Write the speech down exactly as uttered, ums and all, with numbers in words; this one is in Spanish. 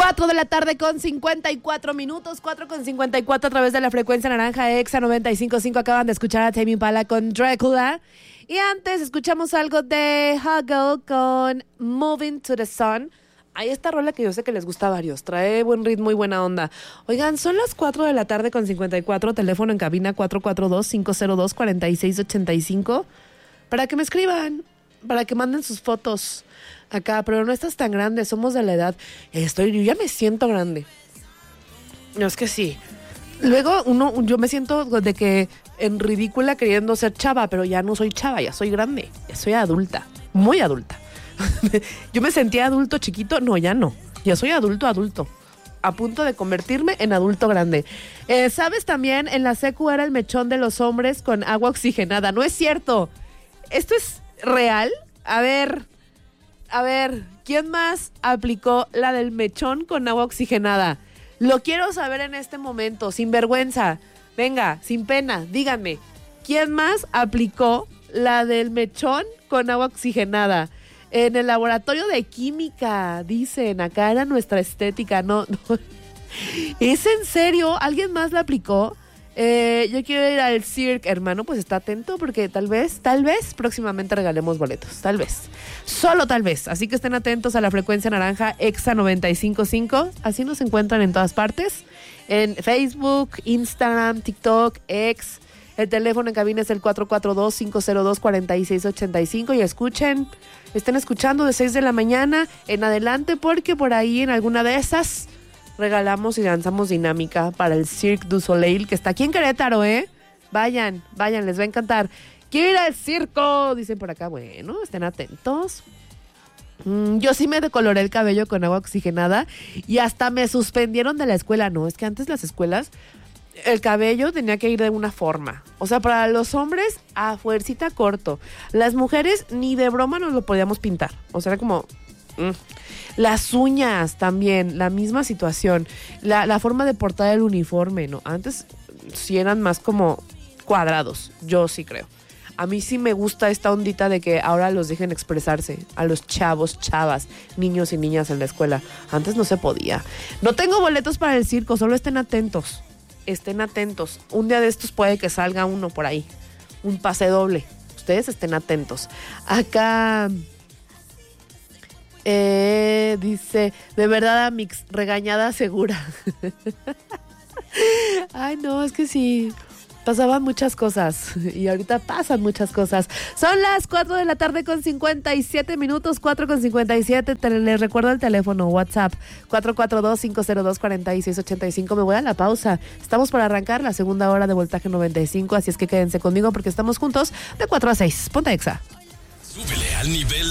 cuatro de la tarde con cincuenta y cuatro minutos, cuatro con cincuenta y cuatro a través de la frecuencia naranja Exa noventa y cinco punto cinco. Acaban de escuchar a Tame Impala con Dracula. Y antes escuchamos algo de Huggle con Moving to the Sun. Hay esta rola que yo sé que les gusta a varios. Trae buen ritmo y buena onda. Oigan, son las cuatro de la tarde con cincuenta y cuatro. Teléfono en cabina cuatro cuatro dos, cinco cero dos, cuatro seis ocho cinco. Para que me escriban, para que manden sus fotos acá. Pero no estás tan grande, somos de la edad. Estoy, yo ya me siento grande. No, es que sí. Luego uno, yo me siento de que en ridícula queriendo ser chava, pero ya no soy chava, ya soy grande. Ya soy adulta, muy adulta. Yo me sentía adulto chiquito, no, ya no. Ya soy adulto, adulto. A punto de convertirme en adulto grande. Eh, ¿Sabes también? En la secu era el mechón de los hombres con agua oxigenada. No es cierto. ¿Esto es real? A ver, a ver, ¿quién más aplicó la del mechón con agua oxigenada? Lo quiero saber en este momento, sin vergüenza. Venga, sin pena, díganme. ¿Quién más aplicó la del mechón con agua oxigenada? En el laboratorio de química, dicen, acá era nuestra estética, no, no. ¿Es en serio? ¿Alguien más la aplicó? Eh, yo quiero ir al circo, hermano, pues está atento porque tal vez, tal vez próximamente regalemos boletos, tal vez, solo tal vez, así que estén atentos a la frecuencia naranja Exa noventa y cinco punto cinco, así nos encuentran en todas partes, en Facebook, Instagram, TikTok, X. El teléfono en cabina es el cuatro cuatro dos, cinco cero dos, cuatro seis ocho cinco y escuchen, estén escuchando de seis de la mañana en adelante porque por ahí en alguna de esas regalamos y lanzamos dinámica para el Cirque du Soleil que está aquí en Querétaro, ¿eh? Vayan, vayan, les va a encantar. ¡Quiero ir al circo! Dicen por acá, bueno, estén atentos. Mm, yo sí me decoloré el cabello con agua oxigenada y hasta me suspendieron de la escuela. No, es que antes las escuelas el cabello tenía que ir de una forma. O sea, para los hombres, a fuercita corto. Las mujeres, ni de broma nos lo podíamos pintar. O sea, era como... Mm. Las uñas también, la misma situación. La, la forma de portar el uniforme, ¿no? Antes sí eran más como cuadrados. Yo sí creo. A mí sí me gusta esta ondita de que ahora los dejen expresarse. A los chavos, chavas, niños y niñas en la escuela. Antes no se podía. No tengo boletos para el circo, solo estén atentos. Estén atentos. Un día de estos puede que salga uno por ahí. Un pase doble. Ustedes estén atentos. Acá eh, dice, de verdad, Amix, regañada segura. Ay, no, es que sí. Pasaban muchas cosas y ahorita pasan muchas cosas. Son las cuatro de la tarde con cincuenta y siete minutos, cuatro con cincuenta y siete. Te, les recuerdo el teléfono, WhatsApp, cuatro cuatro dos, cinco cero dos, cuatro seis ocho cinco. Me voy a la pausa. Estamos por arrancar la segunda hora de Voltaje noventa y cinco, así es que quédense conmigo porque estamos juntos de cuatro a seis. Ponte Exa. Súbele al nivel